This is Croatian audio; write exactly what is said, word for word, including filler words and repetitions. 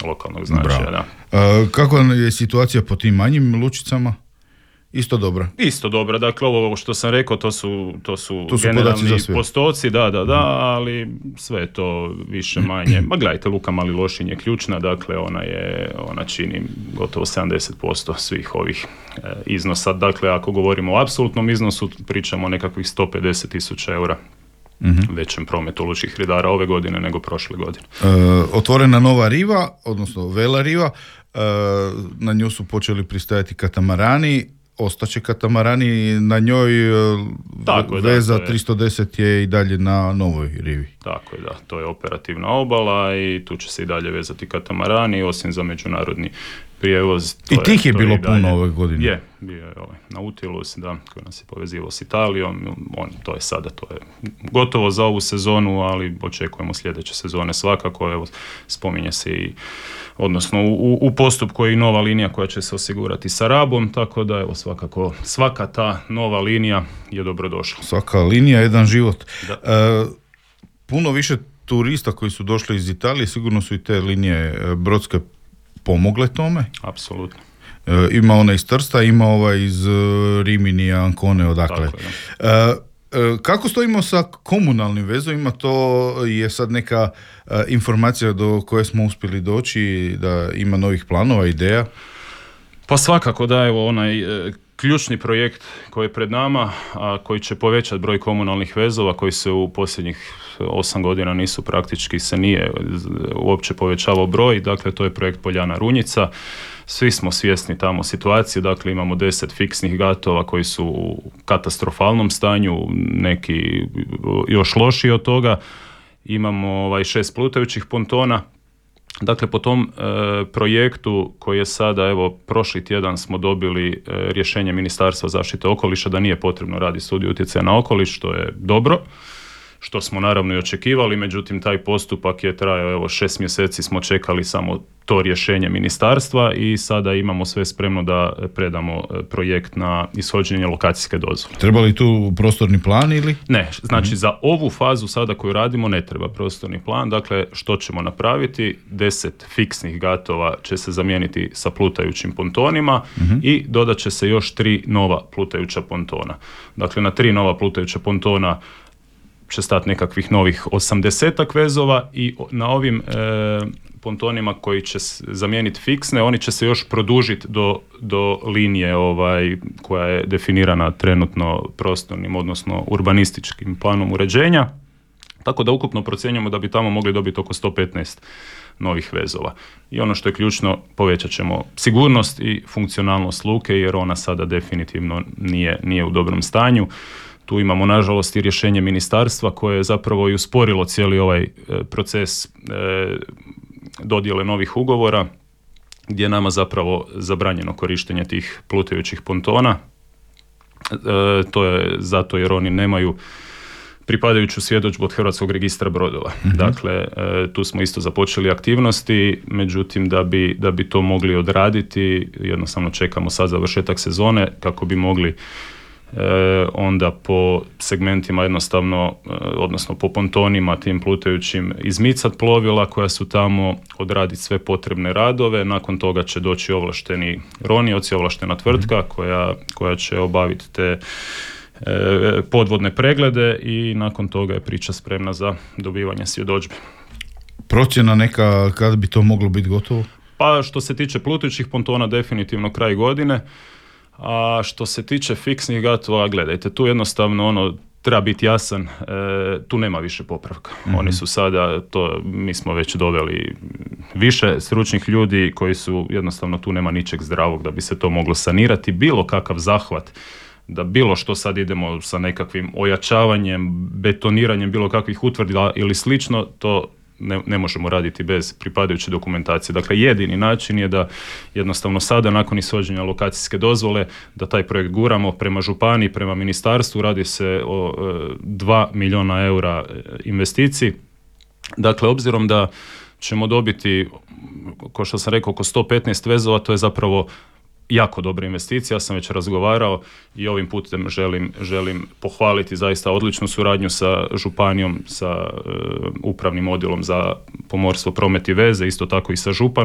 lokalnog značaja. Da. Uh, kako je situacija po tim manjim lučicama? Isto dobra. Isto dobra, dakle ovo što sam rekao to su, to su, to su generalni postoci, da, da, da, ali sve je to više manje. Ma gledajte, Luka Mali Lošinj je ključna, dakle ona je, ona čini gotovo sedamdeset posto svih ovih e, iznosa. Dakle, ako govorimo o apsolutnom iznosu, pričamo o nekakvih sto pedeset tisuća eura mm-hmm. većem prometu lučkih redara ove godine nego prošle godine. E, otvorena nova riva, odnosno Vela riva, e, na nju su počeli pristajati katamarani. Ostaće katamarani na njoj, tako je, veza da, je, tristo deset je i dalje na novoj rivi. Tako je, da, to je operativna obala i tu će se i dalje vezati katamarani, osim za međunarodni prijevoz. I tih je, je bilo puno ove godine. Je, bio je ovaj Nautilus, da, koji nas je povezivao s Italijom, on, to je sada, to je gotovo za ovu sezonu, ali očekujemo sljedeće sezone svakako, evo, spominje se i odnosno u, u postupku je i nova linija koja će se osigurati sa Rabom, tako da evo svakako svaka ta nova linija je dobrodošla. Svaka linija, jedan život. E, puno više turista koji su došli iz Italije, sigurno su i te linije brodske pomogle tome. Apsolutno. E, ima ona iz Trsta, ima ova iz Rimini, Ancone, odakle. Tako je, kako stojimo sa komunalnim vezovima? To je sad neka uh, informacija do koje smo uspjeli doći, da ima novih planova, ideja? Pa svakako da, evo onaj e, ključni projekt koji je pred nama, a koji će povećati broj komunalnih vezova koji se u posljednjih osam godina nisu praktički se nije uopće povećavao broj, dakle to je projekt Poljana Runjica. Svi smo svjesni tamo situacije, dakle imamo deset fiksnih gatova koji su u katastrofalnom stanju, neki još lošiji od toga. Imamo ovaj šest plutajućih pontona. Dakle, po tom e, projektu koji je sada, evo, prošli tjedan smo dobili e, rješenje Ministarstva zaštite okoliša da nije potrebno raditi studiju utjecaja na okoliš, što je dobro, što smo naravno i očekivali, međutim taj postupak je trajao, evo, šest mjeseci smo čekali samo to rješenje ministarstva i sada imamo sve spremno da predamo projekt na ishođenje lokacijske dozvole. Treba li tu prostorni plan ili? Ne, znači mm-hmm. za ovu fazu sada koju radimo ne treba prostorni plan, dakle što ćemo napraviti, deset fiksnih gatova će se zamijeniti sa plutajućim pontonima mm-hmm. i dodat će se još tri nova plutajuća pontona. Dakle, na tri nova plutajuća pontona će stati nekakvih novih osamdesetak vezova i na ovim e, pontonima koji će zamijeniti fiksne, oni će se još produžiti do, do linije ovaj, koja je definirana trenutno prostornim, odnosno urbanističkim planom uređenja. Tako da ukupno procjenjujemo da bi tamo mogli dobiti oko sto petnaest novih vezova. I ono što je ključno, povećat ćemo sigurnost i funkcionalnost luke jer ona sada definitivno nije, nije u dobrom stanju. Tu imamo nažalost i rješenje ministarstva koje je zapravo i usporilo cijeli ovaj e, proces e, dodjele novih ugovora gdje je nama zapravo zabranjeno korištenje tih plutajućih pontona. E, to je zato jer oni nemaju pripadajuću svjedodžbu od Hrvatskog registra brodova. Mm-hmm. Dakle, e, tu smo isto započeli aktivnosti, međutim da bi, da bi to mogli odraditi, jednostavno čekamo sad završetak sezone kako bi mogli E, onda po segmentima jednostavno, e, odnosno po pontonima tim plutajućim izmicat plovila koja su tamo, odraditi sve potrebne radove, nakon toga će doći ovlašteni ronioci, ovlaštena tvrtka koja, koja će obaviti te e, podvodne preglede i nakon toga je priča spremna za dobivanje svjedodžbe. Procjena neka kada bi to moglo biti gotovo? Pa što se tiče plutajućih pontona definitivno kraj godine. A što se tiče fiksnih gatova, gledajte, tu jednostavno ono, treba biti jasan, e, tu nema više popravka. Mm-hmm. Oni su sada, to mi smo već doveli više stručnih ljudi koji su, jednostavno tu nema ničeg zdravog da bi se to moglo sanirati. Bilo kakav zahvat, da bilo što sad idemo sa nekakvim ojačavanjem, betoniranjem bilo kakvih utvrdila ili slično, to Ne, ne možemo raditi bez pripadajuće dokumentacije. Dakle, jedini način je da jednostavno sada, nakon ishođenja lokacijske dozvole, da taj projekt guramo prema županiji, prema ministarstvu. Radi se o e, dva milijuna eura investiciji. Dakle, obzirom da ćemo dobiti, kao što sam rekao, oko sto petnaest vezova, to je zapravo jako dobra investicija. Ja sam već razgovarao i ovim putem želim, želim pohvaliti zaista odličnu suradnju sa županijom, sa e, upravnim odjelom za pomorstvo, promet i veze, isto tako i sa županom.